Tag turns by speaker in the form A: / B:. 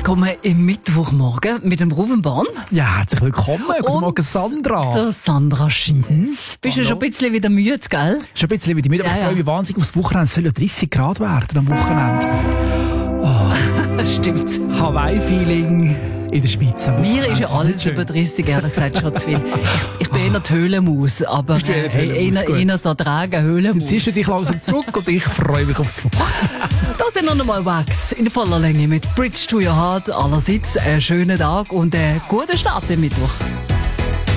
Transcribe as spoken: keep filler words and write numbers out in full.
A: willkommen im Mittwochmorgen mit dem Ruben Born.
B: Ja, herzlich willkommen. Guten
A: Und
B: Morgen, Sandra.
A: Der Sandra Schiens. Bist du schon ein bisschen wieder müde, gell?
B: Schon ein bisschen wieder müde, aber
A: Ja,
B: ich freue mich
A: ja.
B: wahnsinnig aufs Wochenende. Es soll ja dreißig Grad werden am Wochenende.
A: Stimmt.
B: Hawaii-Feeling in der Schweiz am Wochenende.
A: Mir ist ja
B: Das
A: alles
B: nicht schön.
A: über dreißig, ehrlich gesagt, schon zu viel. Ich, ich bin eher die Höhlenmaus, aber
B: Bist du eher die Höhlenmaus?
A: eher,
B: Gut.
A: eher so tragen Höhlenmaus.
B: Jetzt ziehst du dich langsam zurück und ich freue mich aufs Wochenende.
A: Da sind noch einmal Wax in voller Länge mit Bridge to Your Heart. Allerseits einen schönen Tag und einen guten Start im Mittwoch.